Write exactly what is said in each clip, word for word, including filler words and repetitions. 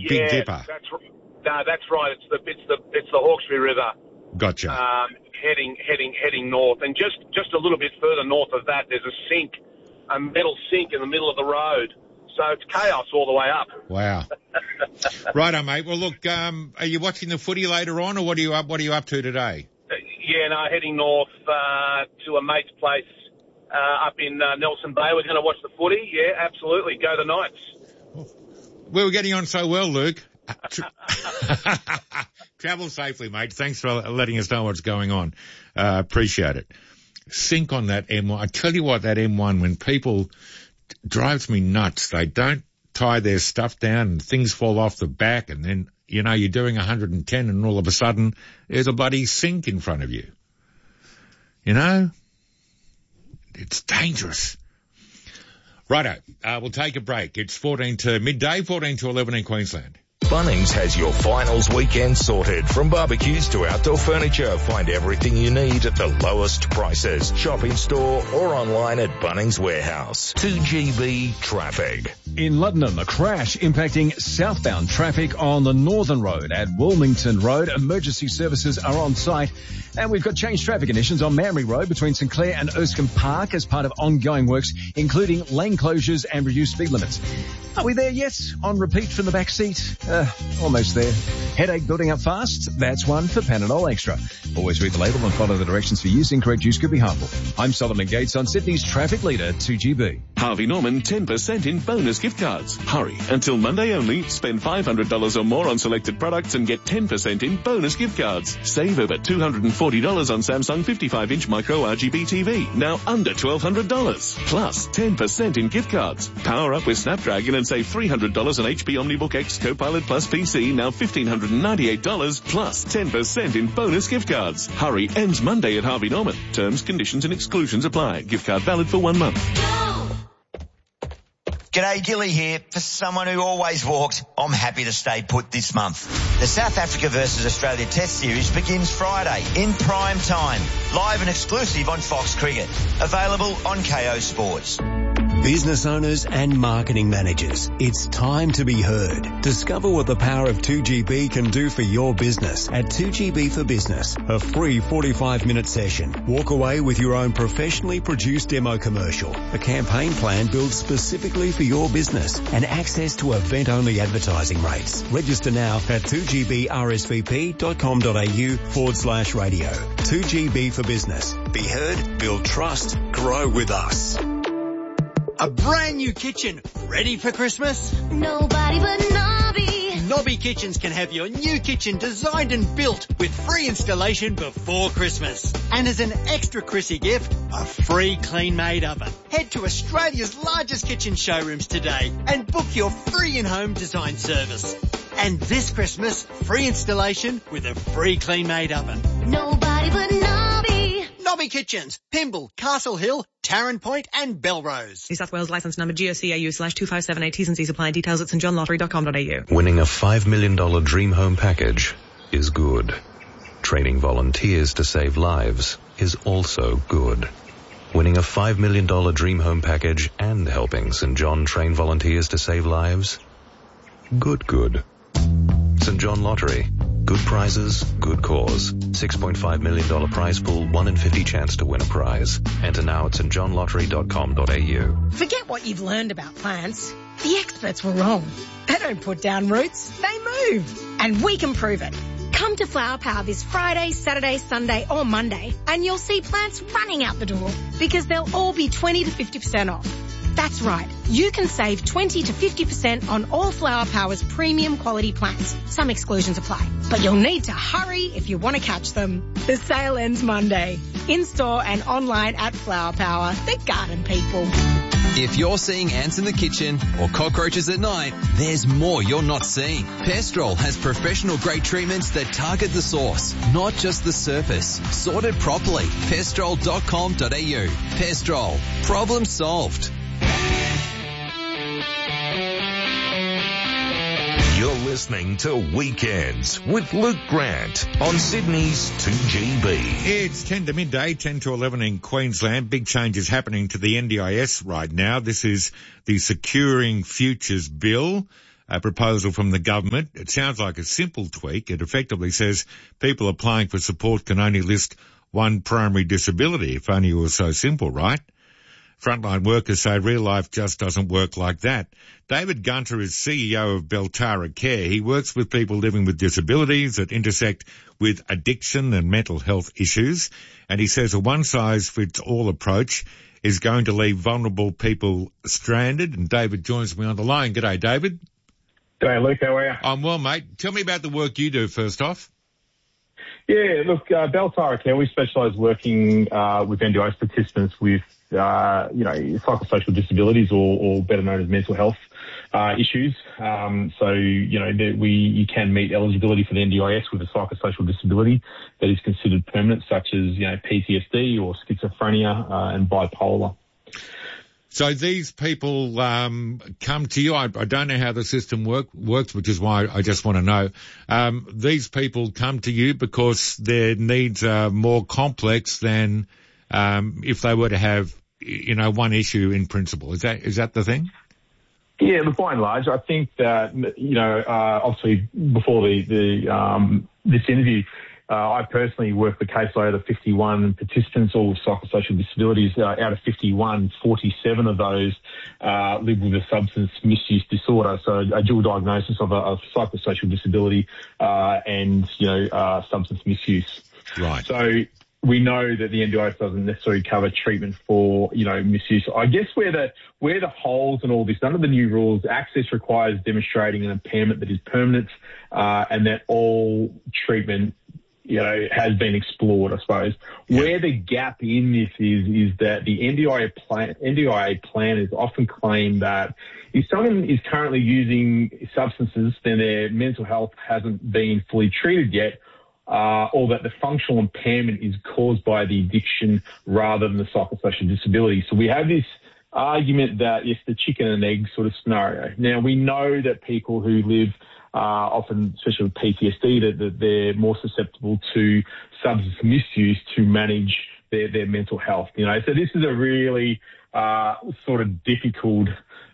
Big, yeah, Big Dipper. That's, no, that's right. It's the it's the it's the Hawkesbury River. Gotcha. Um, heading heading heading north, and just just a little bit further north of that, there's a sink, a metal sink in the middle of the road. So it's chaos all the way up. Wow. Righto, mate. Well, look, um, are you watching the footy later on, or what are you up? What are you up to today? Uh, yeah, no, heading north uh, to a mate's place uh, up in uh, Nelson Bay. We're going to watch the footy. Yeah, absolutely. Go the Knights. We were getting on so well, Luke. Travel safely, mate. Thanks for letting us know what's going on. Uh, appreciate it. Sync on that M one. I tell you what, that M one, when people drives me nuts. They don't tie their stuff down and things fall off the back, and then, you know, you're doing one hundred ten and all of a sudden there's a bloody sink in front of you. You know? It's dangerous. Righto, uh, we'll take a break. It's fourteen to midday, fourteen to eleven in Queensland. Bunnings has your finals weekend sorted. From barbecues to outdoor furniture, find everything you need at the lowest prices. Shop in store or online at Bunnings Warehouse. two G B traffic. In Luddenham, a crash impacting southbound traffic on the Northern Road at Wilmington Road. Emergency services are on site. And we've got changed traffic conditions on Mamre Road between St Clair and Erskine Park as part of ongoing works, including lane closures and reduced speed limits. Are we there yet? On repeat from the back seat? Uh, almost there. Headache building up fast? That's one for Panadol Extra. Always read the label and follow the directions for use. Incorrect use could be harmful. I'm Solomon Gates on Sydney's traffic leader, two G B. Harvey Norman ten percent in bonus gift cards. Hurry. Until Monday only, spend five hundred dollars or more on selected products and get ten percent in bonus gift cards. Save over two hundred forty dollars on Samsung fifty-five inch micro R G B T V. Now under twelve hundred dollars. Plus ten percent in gift cards. Power up with Snapdragon and save three hundred dollars on H P OmniBook X Copilot Plus P C. Now one thousand five hundred ninety-eight dollars plus ten percent in bonus gift cards. Hurry. Ends Monday at Harvey Norman. Terms, conditions and exclusions apply. Gift card valid for one month. G'day, Gilly here. For someone who always walks, I'm happy to stay put this month. The South Africa versus Australia Test Series begins Friday in prime time. Live and exclusive on Fox Cricket. Available on K O Sports. Business owners and marketing managers, it's time to be heard. Discover what the power of two G B can do for your business at two G B for Business, a free forty-five minute session. Walk away with your own professionally produced demo commercial, a campaign plan built specifically for your business, and access to event-only advertising rates. Register now at two G B R S V P dot com dot A U forward slash radio. two G B for Business. Be heard, build trust, grow with us. A brand new kitchen, ready for Christmas? Nobody but Nobby. Nobby Kitchens can have your new kitchen designed and built with free installation before Christmas. And as an extra Chrissy gift, a free clean-made oven. Head to Australia's largest kitchen showrooms today and book your free in-home design service. And this Christmas, free installation with a free clean-made oven. Nobody but Nobby. Nobby Kitchens, Pymble, Castle Hill, Tarrant Point and Belrose. New South Wales licence number G O C A U slash two five seven eight. T's and C's apply. Details at st john lottery dot com dot A U. Winning a five million dollars dream home package is good. Training volunteers to save lives is also good. Winning a five million dollars dream home package and helping St John train volunteers to save lives? Good, good. St John Lottery. Good prizes, good cause. six point five million dollars prize pool, one in fifty chance to win a prize. Enter now at st john lottery dot com dot A U. Forget what you've learned about plants. The experts were wrong. They don't put down roots, they move. And we can prove it. Come to Flower Power this Friday, Saturday, Sunday or Monday and you'll see plants running out the door because they'll all be twenty to fifty percent off. That's right. You can save twenty to fifty percent on all Flower Power's premium quality plants. Some exclusions apply. But you'll need to hurry if you want to catch them. The sale ends Monday. In-store and online at Flower Power. The garden people. If you're seeing ants in the kitchen or cockroaches at night, there's more you're not seeing. Pestrol has professional grade treatments that target the source, not just the surface. Sorted properly. pestrol dot com dot A U. Pestrol. Problem solved. You're listening to Weekends with Luke Grant on Sydney's two G B. It's ten to midday, ten to eleven in Queensland. Big changes happening to the N D I S right now. This is the Securing Futures Bill. a proposal from the government. It sounds like a simple tweak. It effectively says people applying for support can only list one primary disability, if only it was so simple, right? Frontline workers say real life just doesn't work like that. David Gunter is C E O of Beltara Care. He works with people living with disabilities that intersect with addiction and mental health issues. And he says a one-size-fits-all approach is going to leave vulnerable people stranded. And David joins me on the line. G'day, David. G'day, Luke. How are you? I'm well, mate. Tell me about the work you do first off. Yeah, look, uh, Beltara Care, we specialise working uh, with N D I S participants with, uh, you know, psychosocial disabilities or, or better known as mental health uh, issues. Um, so, you know, that we you can meet eligibility for the N D I S with a psychosocial disability that is considered permanent, such as, you know, P T S D or schizophrenia uh, and bipolar. So these people um, come to you. I, I don't know how the system work, works, which is why I just want to know. Um, these people come to you because their needs are more complex than um, if they were to have, you know, one issue in principle. Is that is that the thing? Yeah, look, by and large, I think that, you know, uh, obviously before the, the um, this interview, Uh, I personally work with a caseload of fifty-one participants, all with psychosocial disabilities. Uh, out of fifty-one, forty-seven of those uh, live with a substance misuse disorder, so a dual diagnosis of a, of psychosocial disability uh, and, you know, uh, substance misuse. Right. So we know that the N D I S doesn't necessarily cover treatment for, you know, misuse. I guess where the where the holes in all this, under the new rules, access requires demonstrating an impairment that is permanent uh, and that all treatment, you know, has been explored, I suppose. Yeah. Where the gap in this is, is that the N D I A plan, N D I A planners often claim that if someone is currently using substances, then their mental health hasn't been fully treated yet, uh, or that the functional impairment is caused by the addiction rather than the psychosocial disability. So we have this argument that it's the chicken and egg sort of scenario. Now, we know that people who live Uh, often, especially with P T S D, that, that they're more susceptible to substance misuse to manage their, their mental health. You know, so this is a really uh, sort of difficult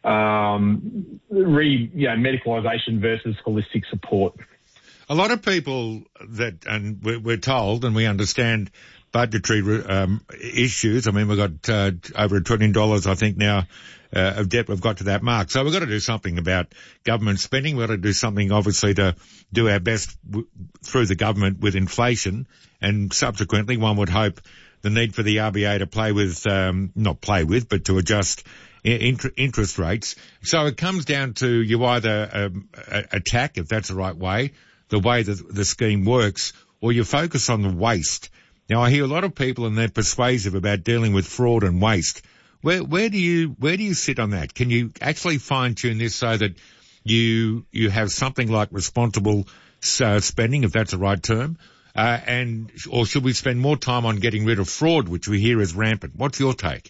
um, re, you know, medicalisation versus holistic support. A lot of people that, and we're, we're told, and we understand budgetary um, issues. I mean, we've got uh, over a trillion dollars, I think now, Uh, of debt. We've got to that mark. So we've got to do something about government spending. We've got to do something, obviously, to do our best w- through the government with inflation. And subsequently, one would hope the need for the R B A to play with, um, not play with, but to adjust in- interest rates. So it comes down to you either um, attack, if that's the right way, the way that the scheme works, or you focus on the waste. Now, I hear a lot of people, and they're persuasive about dealing with fraud and waste. Where, where do you, where do you sit on that? Can you actually fine tune this so that you, you have something like responsible uh, spending, if that's the right term? Uh, and, or should we spend more time on getting rid of fraud, which we hear is rampant? What's your take?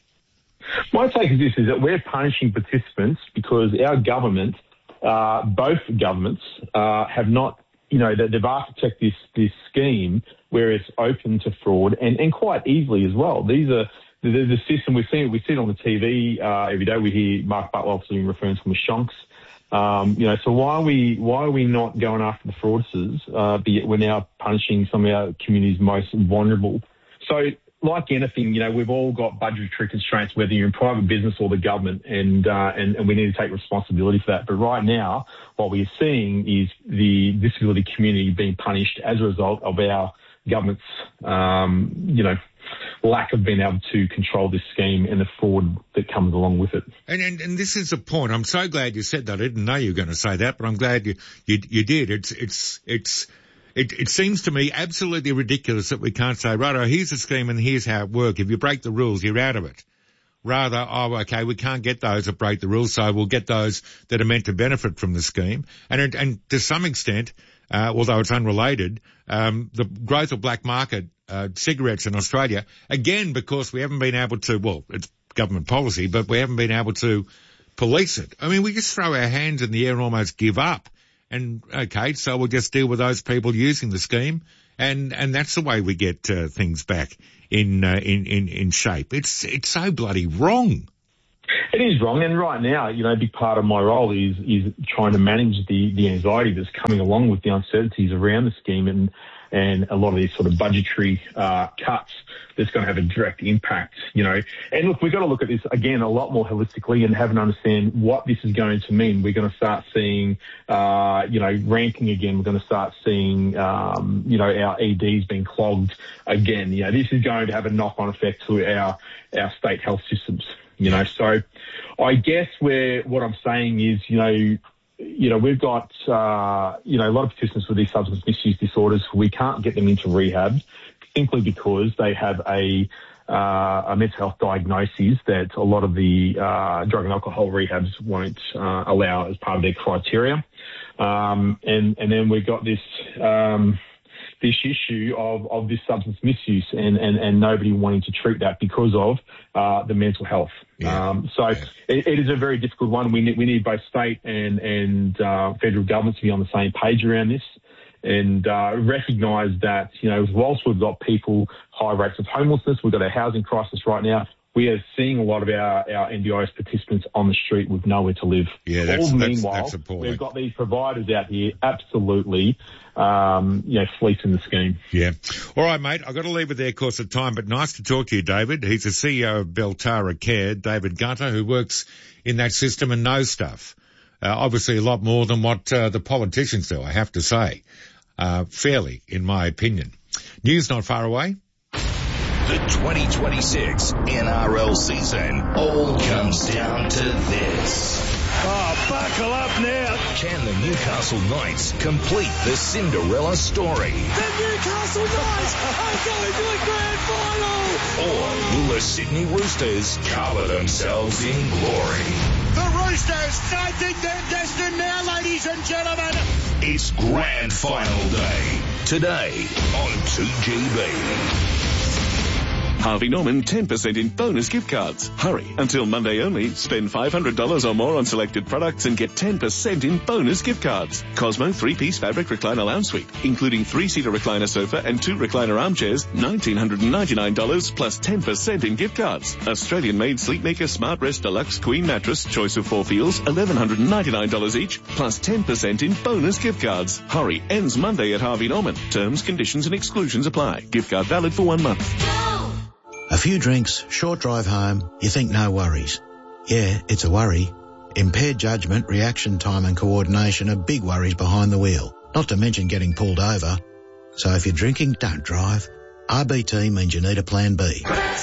My take is this, is that we're punishing participants because our government, uh, both governments, uh, have not, you know, they've architected this, this scheme where it's open to fraud and, and quite easily as well. These are, The, the system, we've seen it, we see it on the T V uh, every day. We hear Mark Butler obviously referring to them as shonks. Um, you know, so why are we why are we not going after the fraudsters? Uh, but yet we're now punishing some of our community's most vulnerable. So, like anything, you know, we've all got budgetary constraints, whether you're in private business or the government, and uh, and, and we need to take responsibility for that. But right now, what we're seeing is the disability community being punished as a result of our government's, um, you know, lack of being able to control this scheme and the fraud that comes along with it. And, and, and this is the point. I'm so glad you said that. I didn't know you were going to say that, but I'm glad you, you, you did. It's, it's, it's, it, it seems to me absolutely ridiculous that we can't say, right, oh, here's the scheme and here's how it works. If you break the rules, you're out of it. Rather, oh, okay, we can't get those that break the rules, so we'll get those that are meant to benefit from the scheme. And, and, and to some extent, uh, although it's unrelated, um, the growth of black market Uh, cigarettes in Australia, again, because we haven't been able to, well, it's government policy, but we haven't been able to police it. I mean, we just throw our hands in the air and almost give up. And, okay, so we'll just deal with those people using the scheme, and, and that's the way we get uh, things back in, uh, in, in, in shape. It's, it's so bloody wrong. It is wrong, and right now, you know, a big part of my role is is trying to manage the, the anxiety that's coming along with the uncertainties around the scheme and and a lot of these sort of budgetary uh, cuts that's going to have a direct impact, you know. And look, we've got to look at this, again, a lot more holistically and have an understand what this is going to mean. We're going to start seeing, uh, you know, ramping again. We're going to start seeing, um, you know, our E Ds being clogged again. You know, this is going to have a knock-on effect to our, our state health systems, you know. So I guess where what I'm saying is, you know, you know, we've got, uh, you know, a lot of participants with these substance misuse disorders. We can't get them into rehab simply because they have a, uh, a mental health diagnosis that a lot of the, uh, drug and alcohol rehabs won't, uh, allow as part of their criteria. Um, and, and then we've got this, um, this issue of, of this substance misuse and, and, and nobody wanting to treat that because of uh, the mental health. Yeah. Um, so yeah. it, it is a very difficult one. We need, we need both state and, and uh, federal governments to be on the same page around this and uh, recognise that, you know, whilst we've got people high rates of homelessness, we've got a housing crisis right now, we are seeing a lot of our, our N D I S participants on the street with nowhere to live. Yeah, that's, All that's, meanwhile, that's appalling. We've got these providers out here absolutely, um, you know, fleecing the scheme. Yeah. All right, mate. I've got to leave it there, course of time, but nice to talk to you, David. He's the C E O of Beltara Care, David Gunter, who works in that system and knows stuff. Uh, obviously a lot more than what uh, the politicians do, I have to say. Uh, fairly, in my opinion. News not far away. The twenty twenty-six N R L season all comes down to this. Oh, buckle up now. Can the Newcastle Knights complete the Cinderella story? The Newcastle Knights are going to a grand final. Or will the Sydney Roosters cover themselves in glory? The Roosters, I think they're destined now, ladies and gentlemen. It's grand final day. Today on two G B. Harvey Norman ten percent in bonus gift cards. Hurry, until Monday only. Spend five hundred dollars or more on selected products and get ten percent in bonus gift cards. Cosmo three-piece fabric recliner lounge suite, including three-seater recliner sofa and two recliner armchairs, one thousand nine hundred ninety-nine dollars plus ten percent in gift cards. Australian-made Sleepmaker Smart Rest Deluxe Queen Mattress, choice of four feels, one thousand one hundred ninety-nine dollars each, plus ten percent in bonus gift cards. Hurry, ends Monday at Harvey Norman. Terms, conditions and exclusions apply. Gift card valid for one month. A few drinks, short drive home, you think no worries. Yeah, it's a worry. Impaired judgment, reaction time and coordination are big worries behind the wheel, not to mention getting pulled over. So if you're drinking, don't drive. R B T means you need a plan B.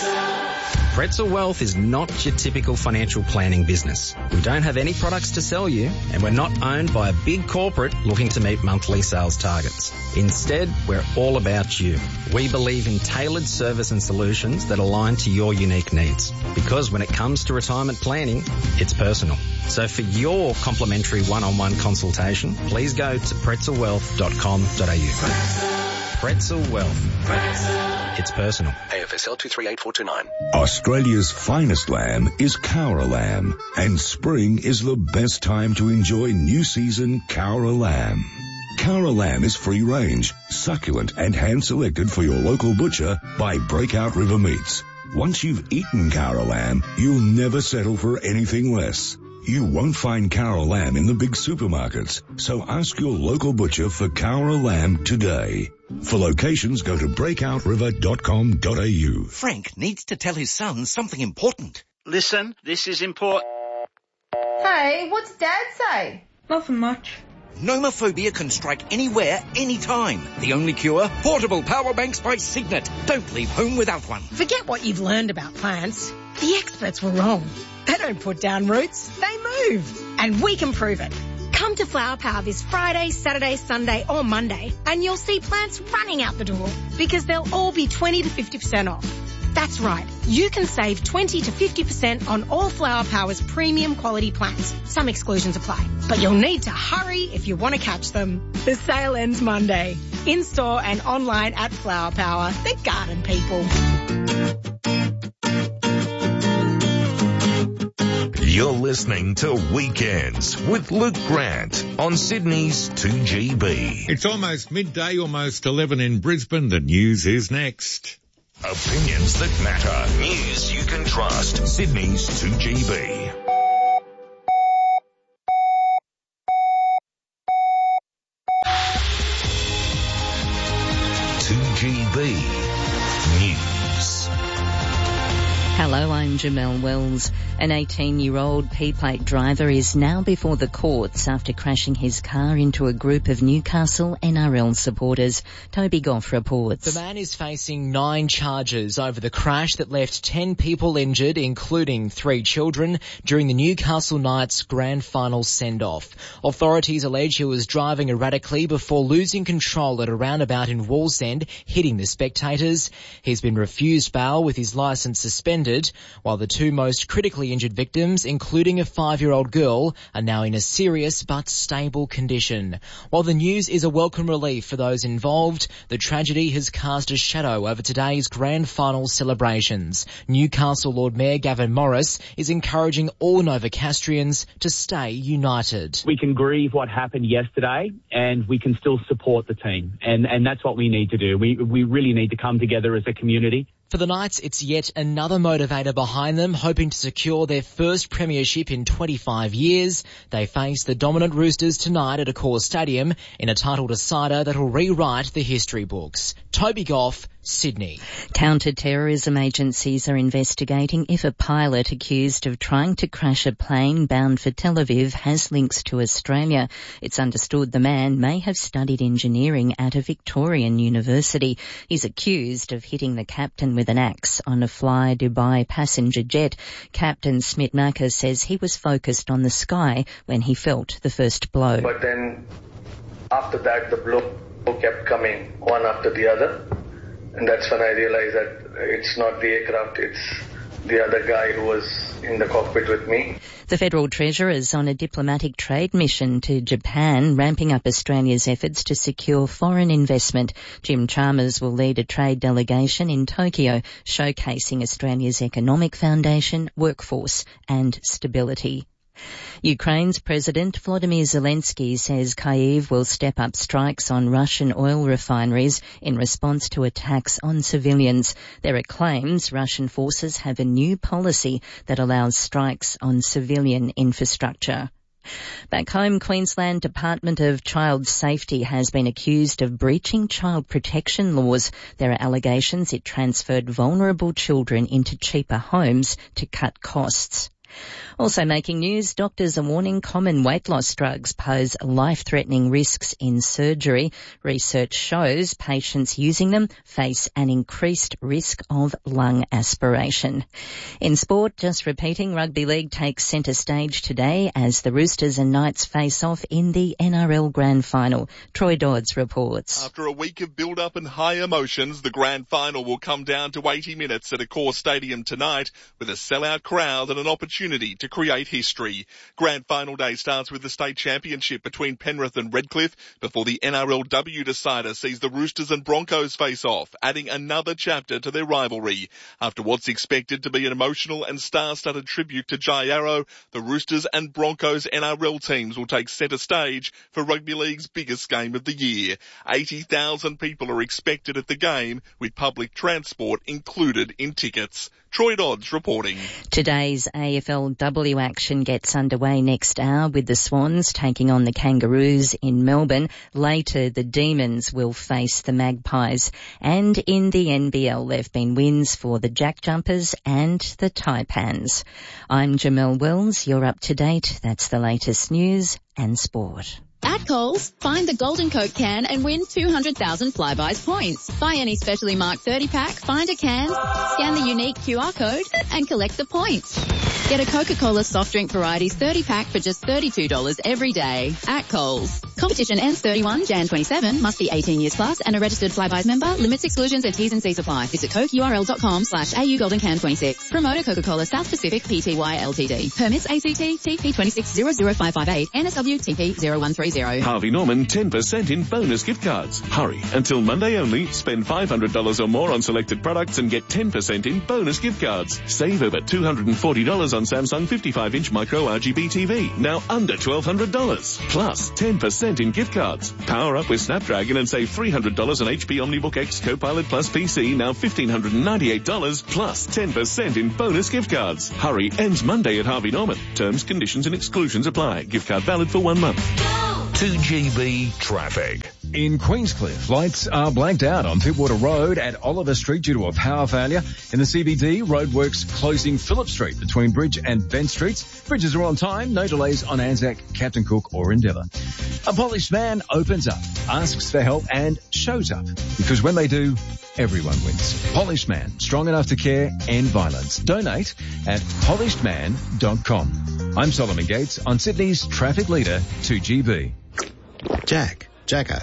Pretzel Wealth is not your typical financial planning business. We don't have any products to sell you, and we're not owned by a big corporate looking to meet monthly sales targets. Instead, we're all about you. We believe in tailored service and solutions that align to your unique needs. Because when it comes to retirement planning, it's personal. So for your complimentary one-on-one consultation, please go to pretzel wealth dot com dot a u. Pretzel Wealth. It's personal. A F S L two three eight four two nine. Australia's finest lamb is Cowra lamb, and spring is the best time to enjoy new season Cowra lamb. Cowra lamb is free range, succulent and hand selected for your local butcher by Breakout River Meats. Once you've eaten Cowra lamb, you'll never settle for anything less. You won't find Cowra lamb in the big supermarkets, so ask your local butcher for Cowra lamb today. For locations, go to breakout river dot com dot a u. Frank needs to tell his son something important. Listen, this is important. Hey, what's Dad say? Nothing much. Nomophobia can strike anywhere, anytime. The only cure? Portable power banks by Signet. Don't leave home without one. Forget what you've learned about plants. The experts were wrong. They don't put down roots, they move. And we can prove it. Come to Flower Power this Friday, Saturday, Sunday or Monday and you'll see plants running out the door because they'll all be twenty to fifty percent off. That's right. You can save twenty to fifty percent on all Flower Power's premium quality plants. Some exclusions apply, but you'll need to hurry if you want to catch them. The sale ends Monday. In-store and online at Flower Power, the garden people. You're listening to Weekends with Luke Grant on Sydney's two G B. It's almost midday, almost eleven in Brisbane. The news is next. Opinions that matter. News you can trust. Sydney's two G B. two G B News. Hello, I'm Jamelle Wells. An eighteen-year-old P-plate driver is now before the courts after crashing his car into a group of Newcastle N R L supporters. Toby Goff reports. The man is facing nine charges over the crash that left ten people injured, including three children, during the Newcastle Knights grand final send-off. Authorities allege he was driving erratically before losing control at a roundabout in Wallsend, hitting the spectators. He's been refused bail with his licence suspended, while the two most critically injured victims, including a five-year-old girl, are now in a serious but stable condition. While the news is a welcome relief for those involved, the tragedy has cast a shadow over today's grand final celebrations. Newcastle Lord Mayor Gavin Morris is encouraging all Novocastrians to stay united. We can grieve what happened yesterday and we can still support the team, and, and that's what we need to do. We, we really need to come together as a community. For the Knights, it's yet another motivator behind them, hoping to secure their first premiership in twenty-five years. They face the dominant Roosters tonight at Accor Stadium in a title decider that'll rewrite the history books. Toby Goff, Sydney. Counter-terrorism agencies are investigating if a pilot accused of trying to crash a plane bound for Tel Aviv has links to Australia. It's understood the man may have studied engineering at a Victorian university. He's accused of hitting the captain with an axe on a Fly Dubai passenger jet. Captain Smitmacher says he was focused on the sky when he felt the first blow. But then after that, the blow kept coming one after the other. And that's when I realized that it's not the aircraft, it's the other guy who was in the cockpit with me. The Federal Treasurer is on a diplomatic trade mission to Japan, ramping up Australia's efforts to secure foreign investment. Jim Chalmers will lead a trade delegation in Tokyo, showcasing Australia's economic foundation, workforce and stability. Ukraine's President Volodymyr Zelensky says Kyiv will step up strikes on Russian oil refineries in response to attacks on civilians. There are claims Russian forces have a new policy that allows strikes on civilian infrastructure. Back home, Queensland Department of Child Safety has been accused of breaching child protection laws. There are allegations it transferred vulnerable children into cheaper homes to cut costs. Also making news, doctors are warning common weight loss drugs pose life-threatening risks in surgery. Research shows patients using them face an increased risk of lung aspiration. In sport, just repeating, Rugby League takes centre stage today as the Roosters and Knights face off in the N R L Grand Final. Troy Dodds reports. After a week of build-up and high emotions, the Grand Final will come down to eighty minutes at Accor Stadium tonight with a sellout crowd and an opportunity to create history. Grand Final day starts with the state championship between Penrith and Redcliffe before the N R L W decider sees the Roosters and Broncos face off, adding another chapter to their rivalry. After what's expected to be an emotional and star-studded tribute to Jai Arrow, the Roosters and Broncos N R L teams will take centre stage for Rugby League's biggest game of the year. eighty thousand people are expected at the game, with public transport included in tickets. Troy Dodds reporting. Today's A F L W action gets underway next hour with the Swans taking on the Kangaroos in Melbourne. Later, the Demons will face the Magpies. And in the N B L, there have been wins for the Jack Jumpers and the Taipans. I'm Jamelle Wells. You're up to date. That's the latest news and sport. At Coles, find the Golden Coke can and win two hundred thousand Flybuys points. Buy any specially marked thirty pack, find a can, scan the unique Q R code and collect the points. Get a Coca-Cola soft drink varieties thirty pack for just thirty-two dollars every day. At Coles. Competition ends thirty-first January twenty-seven. Must be eighteen years plus and a registered Flybuys member. Limits, exclusions and T's and C's apply. Visit cokeurl.com slash AU Golden Can twenty-six. Promoter Coca-Cola South Pacific Pty Ltd. Permits A C T T P two six zero zero five five eight N S W T P zero one three zero. Harvey Norman ten percent in bonus gift cards. Hurry. Until Monday only, spend five hundred dollars or more on selected products and get ten percent in bonus gift cards. Save over two hundred forty dollars on Samsung fifty-five inch micro R G B T V, now under twelve hundred dollars. Plus ten percent percent in gift cards. Power up with Snapdragon and save three hundred dollars on H P OmniBook X Copilot Plus P C, now one thousand five hundred ninety-eight dollars, plus ten percent in bonus gift cards. Hurry, ends Monday at Harvey Norman. Terms, conditions and exclusions apply. Gift card valid for one month. two G B traffic. In Queenscliff, lights are blanked out on Pittwater Road at Oliver Street due to a power failure. In the C B D, roadworks closing Phillip Street between Bridge and Bent Streets. Bridges are on time, no delays on Anzac, Captain Cook or Endeavour. A polished man opens up, asks for help and shows up. Because when they do, everyone wins. Polished Man, strong enough to care, end violence. Donate at polishedman dot com. I'm Solomon Gates on Sydney's traffic leader, two G B. Jack. Jacko.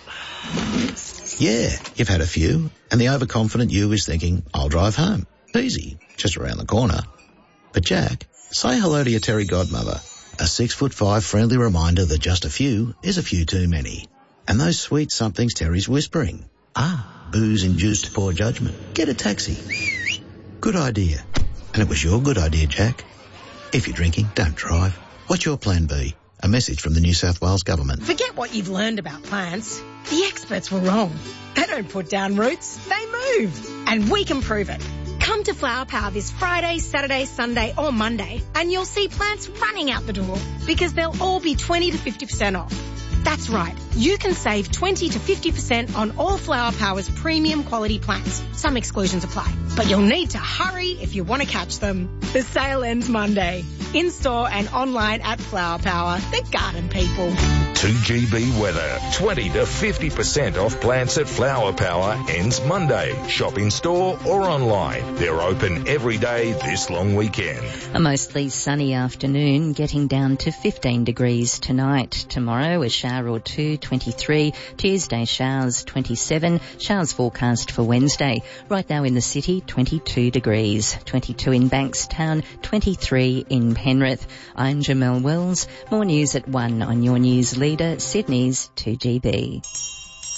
Yeah, you've had a few, and the overconfident you is thinking, I'll drive home. Easy, just around the corner. But Jack, say hello to your Terry godmother. A six foot five friendly reminder that just a few is a few too many. And those sweet somethings Terry's whispering. Ah, booze-induced poor judgment. Get a taxi. Good idea. And it was your good idea, Jack. If you're drinking, don't drive. What's your plan B? A message from the New South Wales Government. Forget what you've learned about plants. The experts were wrong. They don't put down roots, they move. And we can prove it. Come to Flower Power this Friday, Saturday, Sunday or Monday and you'll see plants running out the door because they'll all be twenty to fifty percent off. That's right. You can save twenty to fifty percent on all Flower Power's premium quality plants. Some exclusions apply. But you'll need to hurry if you want to catch them. The sale ends Monday. In-store and online at Flower Power. The garden people. two G B weather. twenty to fifty percent off plants at Flower Power ends Monday. Shop in store or online. They're open every day this long weekend. A mostly sunny afternoon, getting down to fifteen degrees tonight. Tomorrow a shower or two, twenty-three. Tuesday showers, twenty-seven. Showers forecast for Wednesday. Right now in the city, twenty-two degrees. twenty-two in Bankstown, twenty-three in Penrith. I'm Jamelle Wells. More news at one on your news leader, Sydney's two G B.